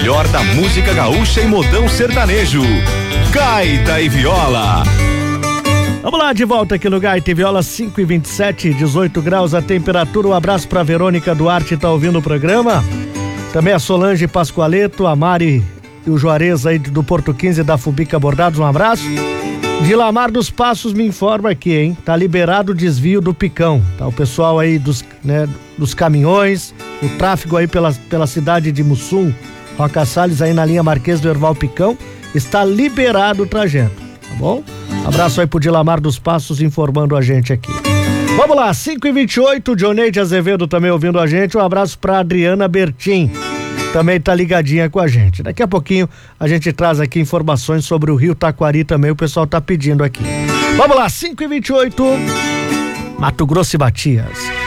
melhor da música gaúcha e modão sertanejo. Gaita e Viola. Vamos lá, de volta aqui no Gaita e Viola, 5h27, 18 graus a temperatura. Um abraço pra Verônica Duarte, tá ouvindo o programa. Também a Solange Pascoaleto, a Mari e o Juarez aí do Porto 15 da Fubica Bordados, um abraço. Dilamar dos Passos me informa aqui, hein? Tá liberado o desvio do Picão, tá? O pessoal aí dos caminhões, o tráfego aí pela cidade de Mussum, Roca Salles aí na linha Marquês do Herval Picão, está liberado o trajeto, tá bom? Abraço aí pro Dilamar dos Passos informando a gente aqui. Vamos lá, 5h28, Dioneide Azevedo também ouvindo a gente, um abraço pra Adriana Bertin, também tá ligadinha com a gente. Daqui a pouquinho a gente traz aqui informações sobre o Rio Taquari também, o pessoal tá pedindo aqui. Vamos lá, 5h28, Mato Grosso e Matias.